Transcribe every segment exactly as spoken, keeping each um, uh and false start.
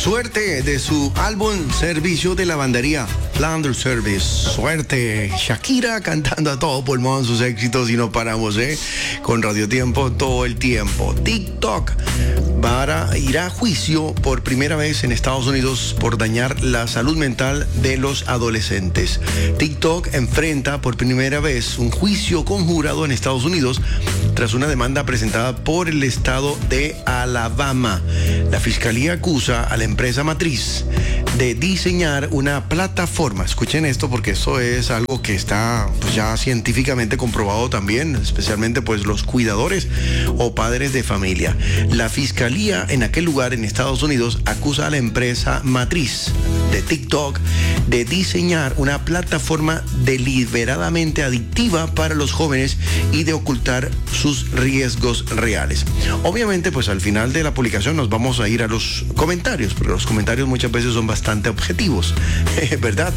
Suerte, de su álbum Servicio de Lavandería, Laundry Service. Suerte, Shakira cantando a todo pulmón sus éxitos y no paramos, ¿eh? Con Radio Tiempo todo el tiempo. TikTok para ir a juicio por primera vez en Estados Unidos por dañar la salud mental de los adolescentes. TikTok enfrenta por primera vez un juicio conjurado en Estados Unidos tras una demanda presentada por el estado de Alabama. La fiscalía acusa a la empresa matriz de diseñar una plataforma. Escuchen esto porque esto es algo que está pues, ya científicamente comprobado también, especialmente pues los cuidadores o padres de familia. La fiscalía en aquel lugar en Estados Unidos acusa a la empresa matriz de TikTok de diseñar una plataforma deliberadamente adictiva para los jóvenes y de ocultar sus riesgos reales. Obviamente pues al final de la publicación nos vamos a ir a los comentarios, porque los comentarios muchas veces son bastante objetivos, ¿verdad?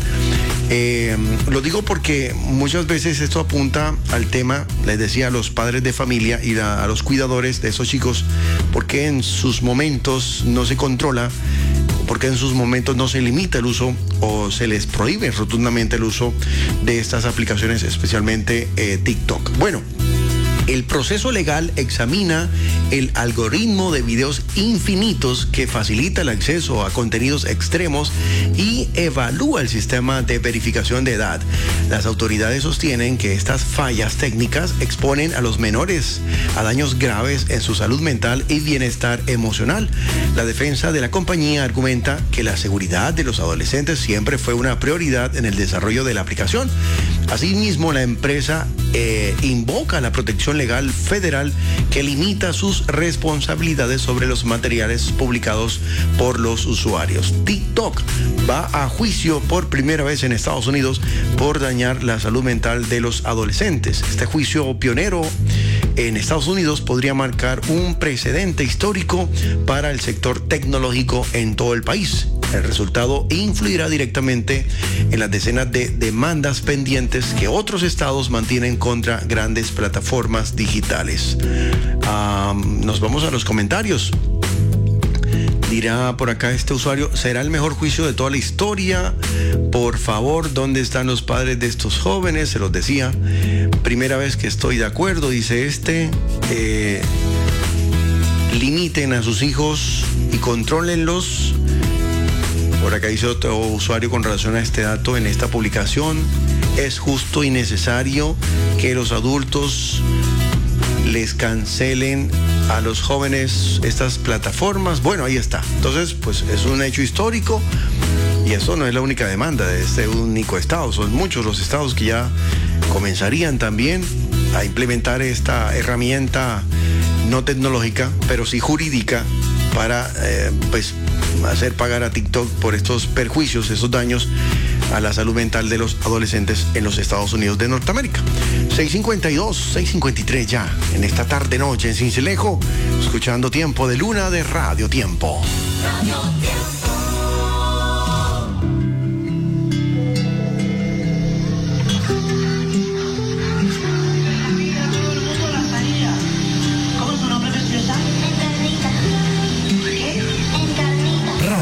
Eh, lo digo porque muchas veces esto apunta al tema, les decía, a los padres de familia y a, a los cuidadores de esos chicos, porque en sus momentos no se controla, porque en sus momentos no se limita el uso o se les prohíbe rotundamente el uso de estas aplicaciones, especialmente eh, TikTok. Bueno, el proceso legal examina el algoritmo de videos infinitos que facilita el acceso a contenidos extremos y evalúa el sistema de verificación de edad. Las autoridades sostienen que estas fallas técnicas exponen a los menores a daños graves en su salud mental y bienestar emocional. La defensa de la compañía argumenta que la seguridad de los adolescentes siempre fue una prioridad en el desarrollo de la aplicación. Asimismo, la empresa eh, invoca la protección legal federal que limita sus responsabilidades sobre los materiales publicados por los usuarios. TikTok va a juicio por primera vez en Estados Unidos por dañar la salud mental de los adolescentes. Este juicio pionero en Estados Unidos podría marcar un precedente histórico para el sector tecnológico en todo el país. El resultado influirá directamente en las decenas de demandas pendientes que otros estados mantienen contra grandes plataformas digitales. Um, nos vamos a los comentarios. Dirá por acá este usuario, ¿será el mejor juicio de toda la historia? Por favor, ¿dónde están los padres de estos jóvenes? Se los decía. Primera vez que estoy de acuerdo, dice este. Eh, limiten a sus hijos y contrólenlos. Por acá dice otro usuario con relación a este dato en esta publicación. Es justo y necesario que los adultos les cancelen a los jóvenes estas plataformas. Bueno, ahí está. Entonces, pues es un hecho histórico y eso no es la única demanda de este único estado. Son muchos los estados que ya comenzarían también a implementar esta herramienta no tecnológica, pero sí jurídica para, eh, pues, hacer pagar a TikTok por estos perjuicios, esos daños a la salud mental de los adolescentes en los Estados Unidos de Norteamérica. seis cincuenta y dos, seis cincuenta y tres ya, en esta tarde noche en Sincelejo, escuchando Tiempo de Luna de Radio Tiempo. Radio Tiempo.